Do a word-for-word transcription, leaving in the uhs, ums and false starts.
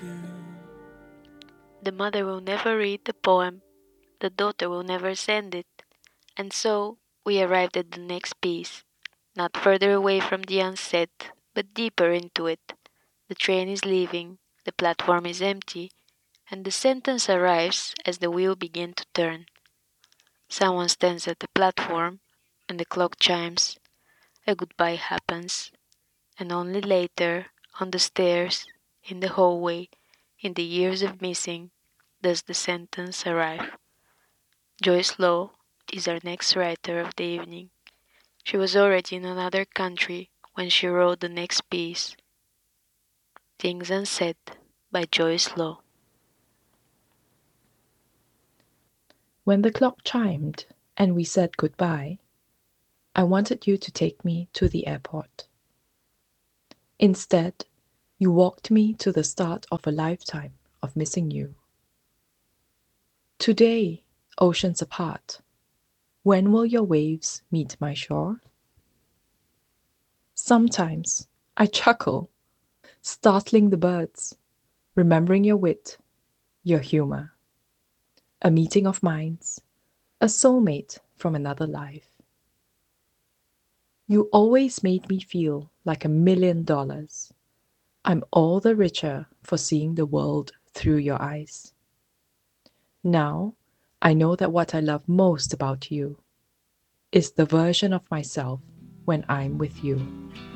The mother will never read the poem, the daughter will never send it, and so we arrived at the next piece, not further away from the unsaid, but deeper into it. The train is leaving, the platform is empty, and the sentence arrives as the wheel begins to turn. Someone stands at the platform, and the clock chimes. A goodbye happens, and only later, on the stairs, in the hallway, in the years of missing, does the sentence arrive. Joyce Lowe is our next writer of the evening. She was already in another country when she wrote the next piece, Things Unsaid by Joyce Lowe. When the clock chimed and we said goodbye, I wanted you to take me to the airport. Instead, you walked me to the start of a lifetime of missing you. Today, oceans apart, when will your waves meet my shore? Sometimes I chuckle, startling the birds, remembering your wit, your humor. A meeting of minds, a soulmate from another life. You always made me feel like a million dollars. I'm all the richer for seeing the world through your eyes. Now, I know that what I love most about you is the version of myself when I'm with you.